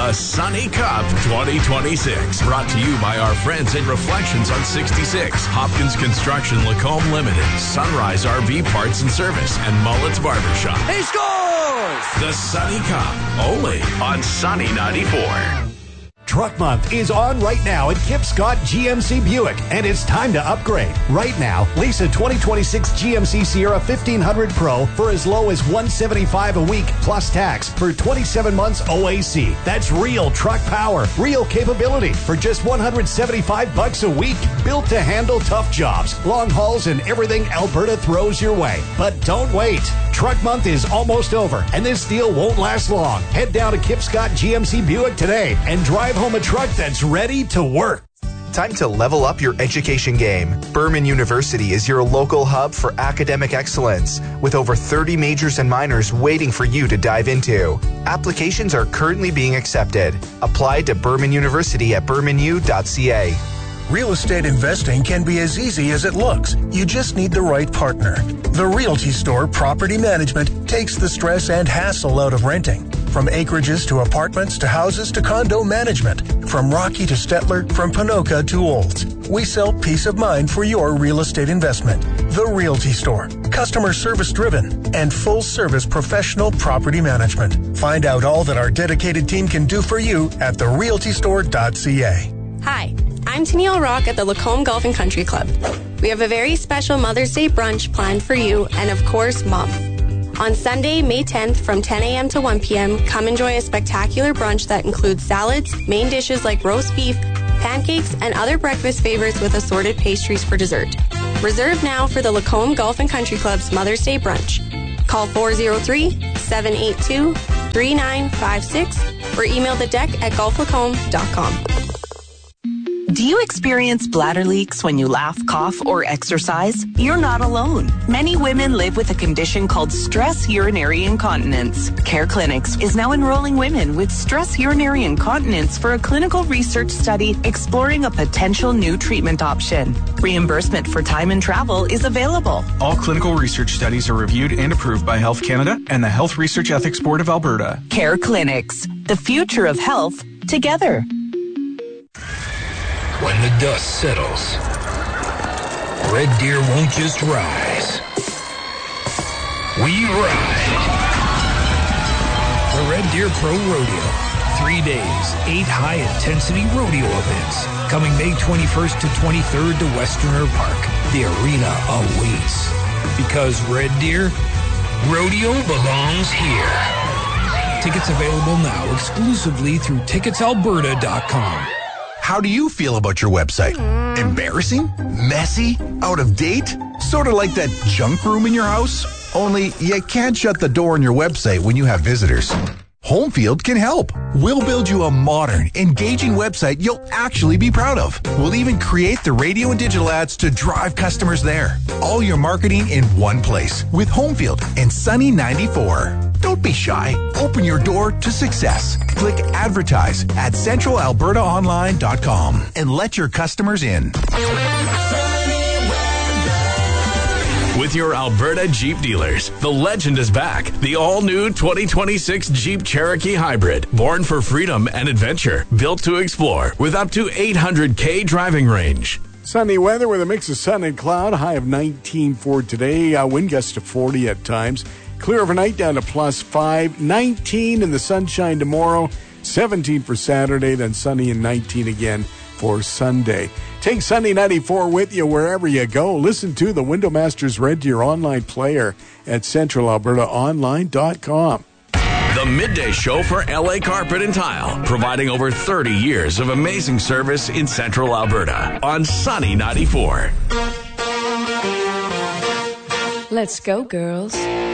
The Sunny Cup 2026. Brought to you by our friends at Reflections on 66, Hopkins Construction Lacombe Limited, Sunrise RV Parts and Service, and Mullet's Barbershop. He scores! The Sunny Cup, only on Sunny 94. Truck Month is on right now at Kip Scott GMC Buick, and it's time to upgrade. Right now, lease a 2026 GMC Sierra 1500 Pro for as low as $175 a week plus tax for 27 months OAC. That's real truck power, real capability for just $175 a week. Built to handle tough jobs, long hauls, and everything Alberta throws your way. But don't wait. Truck Month is almost over, and this deal won't last long. Head down to Kip Scott GMC Buick today and drive home a truck that's ready to work. Time to level up your education game. Berman University is your local hub for academic excellence, with over 30 majors and minors waiting for you to dive into. Applications are currently being accepted. Apply to Berman University at bermanu.ca. Real estate investing can be as easy as it looks. You just need the right partner. The Realty Store Property Management takes the stress and hassle out of renting. From acreages to apartments to houses to condo management. From Rocky to Stettler, from Panoka to Olds. We sell peace of mind for your real estate investment. The Realty Store. Customer service driven and full service professional property management. Find out all that our dedicated team can do for you at therealtystore.ca. Hi, I'm Tennille Rock at the Lacombe Golf and Country Club. We have a very special Mother's Day brunch planned for you and, of course, Mom. On Sunday, May 10th from 10 a.m. to 1 p.m., come enjoy a spectacular brunch that includes salads, main dishes like roast beef, pancakes, and other breakfast favorites with assorted pastries for dessert. Reserve now for the Lacombe Golf and Country Club's Mother's Day brunch. Call 403-782-3956 or email the deck at golflacombe.com. Do you experience bladder leaks when you laugh, cough, or exercise? You're not alone. Many women live with a condition called stress urinary incontinence. Care Clinics is now enrolling women with stress urinary incontinence for a clinical research study exploring a potential new treatment option. Reimbursement for time and travel is available. All clinical research studies are reviewed and approved by Health Canada and the Health Research Ethics Board of Alberta. Care Clinics, the future of health, together. When the dust settles, Red Deer won't just rise. We ride. The Red Deer Pro Rodeo. 3 days, 8 high-intensity rodeo events. Coming May 21st to 23rd to Westerner Park. The arena awaits. Because Red Deer, rodeo belongs here. Tickets available now exclusively through ticketsalberta.com. How do you feel about your website? Embarrassing? Messy? Out of date? Sort of like that junk room in your house? Only you can't shut the door on your website when you have visitors. Homefield can help. We'll build you a modern, engaging website you'll actually be proud of. We'll even create the radio and digital ads to drive customers there. All your marketing in one place with Homefield and Sunny 94. Don't be shy. Open your door to success. Click advertise at centralalbertaonline.com and let your customers in. With your Alberta Jeep dealers, the legend is back. The all-new 2026 Jeep Cherokee Hybrid. Born for freedom and adventure. Built to explore with up to 800K driving range. Sunny weather with a mix of sun and cloud. High of 19 for today. Wind gusts to 40 at times. Clear overnight down to +5. 19 in the sunshine tomorrow. 17 for Saturday. Then sunny and 19 again for Sunday. Take Sunny 94 with you wherever you go. Listen to the Window Masters Red Deer online player at centralalbertaonline.com. The midday show for LA Carpet and Tile, providing over 30 years of amazing service in Central Alberta on Sunny 94. Let's go, girls.